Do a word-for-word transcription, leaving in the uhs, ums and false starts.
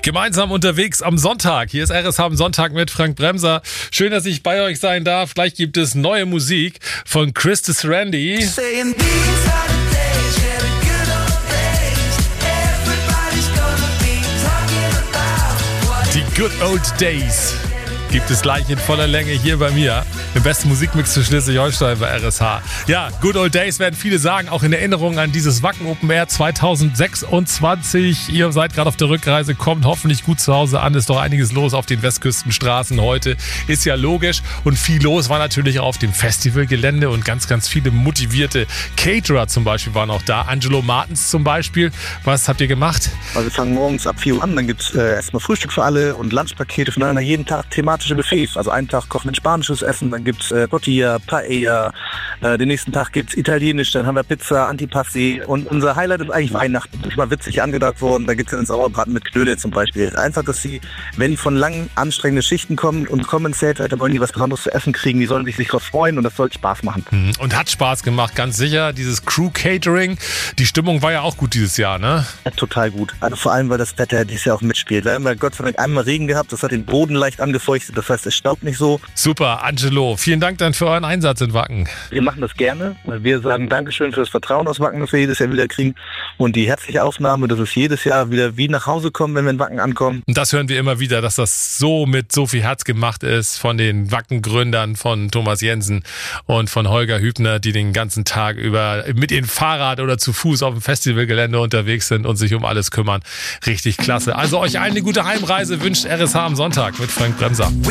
Gemeinsam unterwegs am Sonntag. Hier ist R S H am Sonntag mit Frank Bremser. Schön, dass ich bei euch sein darf. Gleich gibt es neue Musik von Christus Randy. Die Good Old Days gibt es gleich in voller Länge hier bei mir. Im besten Musikmix für Schleswig-Holstein bei R S H. Ja, Good Old Days werden viele sagen, auch in Erinnerung an dieses Wacken Open Air zwanzig sechsundzwanzig. Ihr seid gerade auf der Rückreise, kommt hoffentlich gut zu Hause an. Ist doch einiges los auf den Westküstenstraßen heute. Ist ja logisch. Und viel los war natürlich auch auf dem Festivalgelände und ganz, ganz viele motivierte Caterer zum Beispiel waren auch da. Angelo Martens zum Beispiel. Was habt ihr gemacht? Also wir fangen morgens ab vier Uhr an, dann gibt es äh, erstmal Frühstück für alle und Lunchpakete von jeden Tag thematische Buffets. Also einen Tag kochen wir spanisches Essen, dann gibt es äh, Tortilla, Paella, äh, den nächsten Tag gibt es Italienisch, dann haben wir Pizza, Antipasti und unser Highlight ist eigentlich Weihnachten. Das ist mal witzig angedacht worden, da gibt es einen Sauerbraten mit Knödel zum Beispiel. Einfach, dass sie, wenn die von langen, anstrengenden Schichten kommen und kommen ins Zelt, da wollen die was Besonderes zu essen kriegen, die sollen sich sich drauf freuen und das soll Spaß machen. Und hat Spaß gemacht, ganz sicher. Dieses Crew-Catering, die Stimmung war ja auch gut dieses Jahr, ne? Ja, total gut. Also vor allem, weil das Wetter dieses Jahr auch mitspielt. Wir haben ja Gott sei Dank einmal Regen gehabt, das hat den Boden leicht angefeuchtet, das heißt, es staubt nicht so. Super, Angelo. Vielen Dank dann für euren Einsatz in Wacken. Wir machen das gerne, weil wir sagen Dankeschön für das Vertrauen aus Wacken, das wir jedes Jahr wieder kriegen und die herzliche Aufnahme, dass es jedes Jahr wieder wie nach Hause kommen, wenn wir in Wacken ankommen. Und das hören wir immer wieder, dass das so mit so viel Herz gemacht ist von den Wacken-Gründern, von Thomas Jensen und von Holger Hübner, die den ganzen Tag über mit ihrem Fahrrad oder zu Fuß auf dem Festivalgelände unterwegs sind und sich um alles kümmern. Richtig klasse. Also euch allen eine gute Heimreise wünscht R S H am Sonntag mit Frank Bremser.